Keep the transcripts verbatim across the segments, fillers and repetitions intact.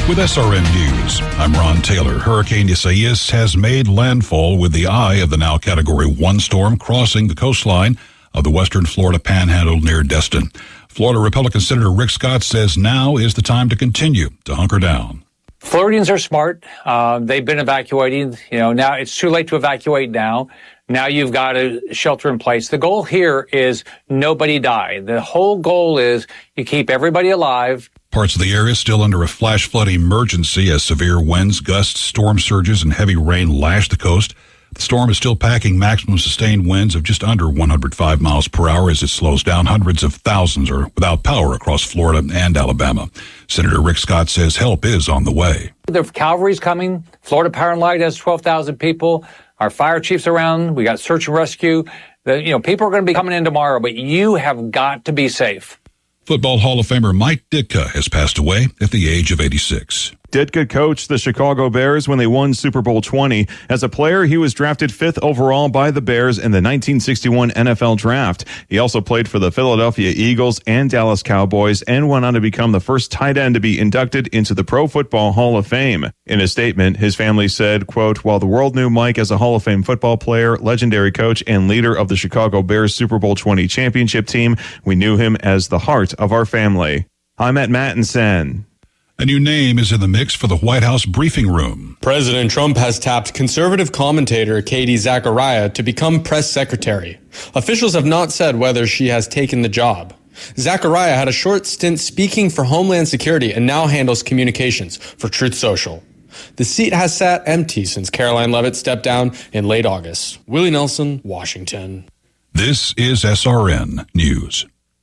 With S R N News, I'm Ron Taylor. Hurricane Isaias has made landfall with the eye of the now Category one storm crossing the coastline of the western Florida panhandle near Destin. Florida Republican Senator Rick Scott says now is the time to continue to hunker down. Floridians are smart. Uh, they've been evacuating. You know, now it's too late to evacuate now. Now you've got to shelter in place. The goal here is nobody die. The whole goal is you keep everybody alive. Parts of the area still under a flash flood emergency as severe winds, gusts, storm surges, and heavy rain lash the coast. The storm is still packing maximum sustained winds of just under one hundred five miles per hour as it slows down. Hundreds of thousands are without power across Florida and Alabama. Senator Rick Scott says help is on the way. The cavalry's coming. Florida Power and Light has twelve thousand people. Our fire chief's around. We got search and rescue. The, you know, people are going to be coming in tomorrow, but you have got to be safe. Football Hall of Famer Mike Ditka has passed away at the age of eighty-six. Ditka coached the Chicago Bears when they won Super Bowl twenty. As a player, he was drafted fifth overall by the Bears in the nineteen sixty-one N F L Draft. He also played for the Philadelphia Eagles and Dallas Cowboys and went on to become the first tight end to be inducted into the Pro Football Hall of Fame. In a statement, his family said, quote, "While the world knew Mike as a Hall of Fame football player, legendary coach, and leader of the Chicago Bears Super Bowl twenty championship team, we knew him as the heart of our family." I'm at Mattinson. A new name is in the mix for the White House briefing room. President Trump has tapped conservative commentator Katie Zachariah to become press secretary. Officials have not said whether she has taken the job. Zachariah had a short stint speaking for Homeland Security and now handles communications for Truth Social. The seat has sat empty since Caroline Leavitt stepped down in late August. Willie Nelson, Washington. This is S R N News.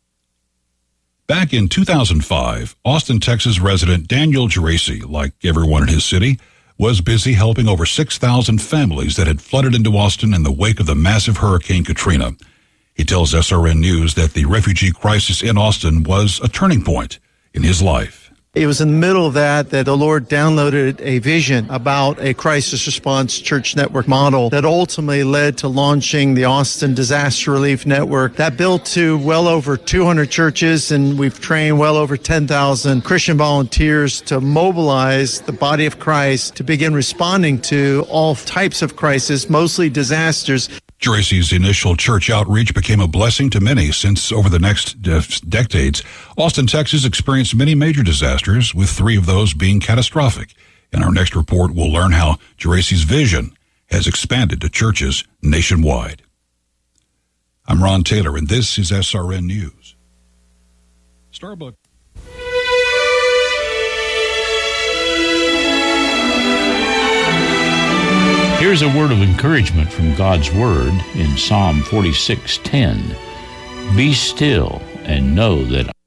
Back in two thousand five, Austin, Texas resident Daniel Geraci, like everyone in his city, was busy helping over six thousand families that had flooded into Austin in the wake of the massive Hurricane Katrina. He tells S R N News that the refugee crisis in Austin was a turning point in his life. It was in the middle of that that the Lord downloaded a vision about a crisis response church network model that ultimately led to launching the Austin Disaster Relief Network. That built to well over two hundred churches, and we've trained well over ten thousand Christian volunteers to mobilize the body of Christ to begin responding to all types of crises, mostly disasters. Geraci's initial church outreach became a blessing to many since over the next de- decades, Austin, Texas experienced many major disasters, with three of those being catastrophic. In our next report, we'll learn how Geraci's vision has expanded to churches nationwide. I'm Ron Taylor, and this is S R N News. Starbucks. Here's a word of encouragement from God's Word in Psalm forty-six ten. Be still and know that